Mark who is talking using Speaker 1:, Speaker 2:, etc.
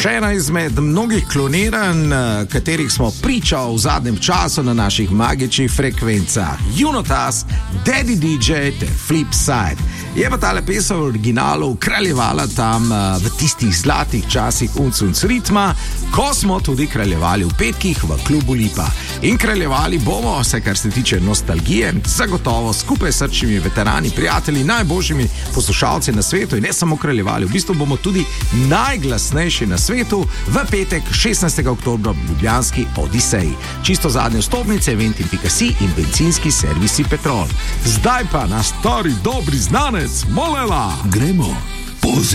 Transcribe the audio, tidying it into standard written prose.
Speaker 1: še ena izmed mnogih kloniranj, katerih smo priča v zadnjem času na naših magičnih frekvencah. Junotas, Daddy DJ ter Flipside. Je pa tale pesem v originalu kraljevala tam v tistih zlatih časih unc ritma, ko smo tudi kraljevali v petkih v klubu Lipa. In kraljevali bomo, vse kar se tiče nostalgije, zagotovo skupaj s srčnimi veterani, prijatelji, najboljšimi poslušalci na svetu in ne samo kraljevali, v bistvu bomo tudi najglasnejši na svetu v petek 16. oktobra v ljubljanski Odiseji. Čisto zadnje vstopnice, eventim.si in bencinski servisi Petrol. Zdaj pa na stari dobri znanec, molela!
Speaker 2: Gremo.